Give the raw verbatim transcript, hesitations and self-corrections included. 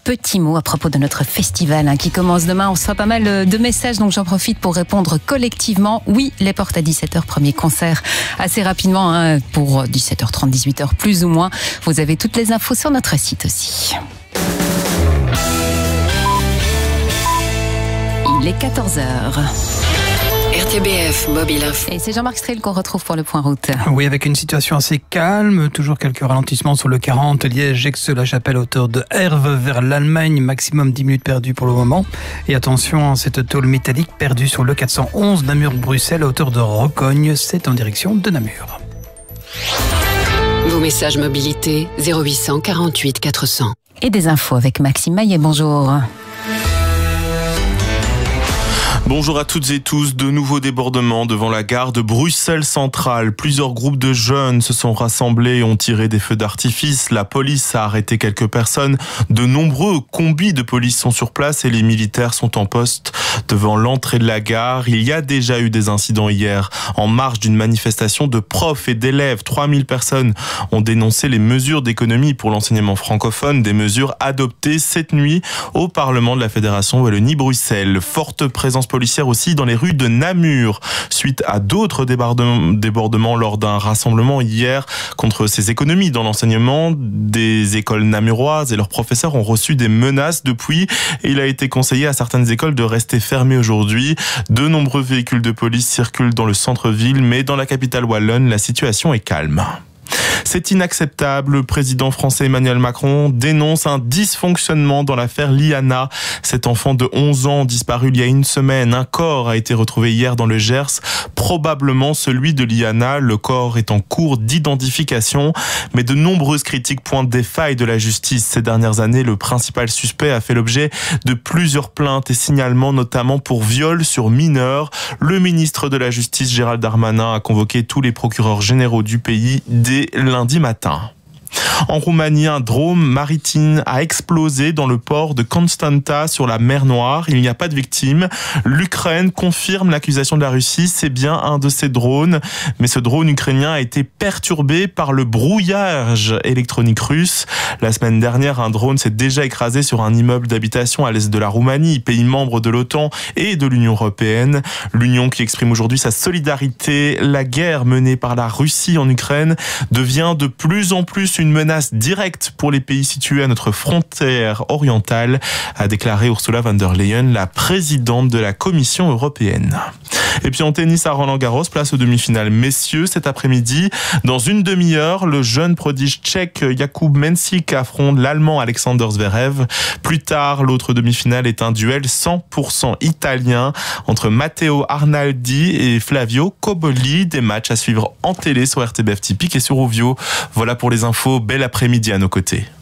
petit mot à propos de notre festival hein, qui commence demain. On reçoit pas mal de messages, donc j'en profite pour répondre collectivement. Oui, les portes à dix-sept heures, premier concert assez rapidement hein, pour dix-sept heures trente, dix-huit heures plus ou moins. Vous avez toutes les infos sur notre site aussi. Il est quatorze heures. R T B F Mobile Info. Et c'est Jean-Marc Strel qu'on retrouve pour le point route. Oui, avec une situation assez calme, toujours quelques ralentissements sur le quarante, Liège-Aix-la-Chapelle, hauteur de Herve vers l'Allemagne, maximum dix minutes perdues pour le moment. Et attention, cette tôle métallique perdue sur le quatre cent onze, Namur-Bruxelles, hauteur de Rocogne, c'est en direction de Namur. Vos messages mobilité zéro huit cent quarante-huit quatre cents. Et des infos avec Maxime Maillet, bonjour. Bonjour à toutes et tous. De nouveaux débordements devant la gare de Bruxelles Centrale. Plusieurs groupes de jeunes se sont rassemblés et ont tiré des feux d'artifice. La police a arrêté quelques personnes. De nombreux combis de police sont sur place et les militaires sont en poste devant l'entrée de la gare. Il y a déjà eu des incidents hier en marge d'une manifestation de profs et d'élèves. trois mille personnes ont dénoncé les mesures d'économie pour l'enseignement francophone, des mesures adoptées cette nuit au Parlement de la Fédération Wallonie-Bruxelles. Forte présence policière aussi dans les rues de Namur, suite à d'autres débordements lors d'un rassemblement hier contre ces économies dans l'enseignement. Des écoles namuroises et leurs professeurs ont reçu des menaces depuis et il a été conseillé à certaines écoles de rester fermées aujourd'hui. De nombreux véhicules de police circulent dans le centre-ville, mais dans la capitale wallonne, la situation est calme. C'est inacceptable. Le président français Emmanuel Macron dénonce un dysfonctionnement dans l'affaire Liana. Cet enfant de onze ans disparu il y a une semaine. Un corps a été retrouvé hier dans le Gers, probablement celui de Liana. Le corps est en cours d'identification, mais de nombreuses critiques pointent des failles de la justice. Ces dernières années, le principal suspect a fait l'objet de plusieurs plaintes et signalements, notamment pour viol sur mineurs. Le ministre de la Justice, Gérald Darmanin, a convoqué tous les procureurs généraux du pays dès lundi matin. En Roumanie, un drone maritime a explosé dans le port de Constanta sur la mer Noire. Il n'y a pas de victimes. L'Ukraine confirme l'accusation de la Russie. C'est bien un de ces drones. Mais ce drone ukrainien a été perturbé par le brouillage électronique russe. La semaine dernière, un drone s'est déjà écrasé sur un immeuble d'habitation à l'est de la Roumanie, pays membre de l'OTAN et de l'Union européenne. L'Union qui exprime aujourd'hui sa solidarité. La guerre menée par la Russie en Ukraine devient de plus en plus une menace directe pour les pays situés à notre frontière orientale, a déclaré Ursula von der Leyen, la présidente de la Commission européenne. Et puis en tennis à Roland-Garros, place aux demi-finales messieurs cet après-midi. Dans une demi-heure, le jeune prodige tchèque Jakub Mensik affronte l'Allemand Alexander Zverev. Plus tard, l'autre demi-finale est un duel cent pour cent italien entre Matteo Arnaldi et Flavio Cobolli. Des matchs à suivre en télé sur R T B F Typique et sur Ovio. Voilà pour les infos. Bel après-midi à nos côtés.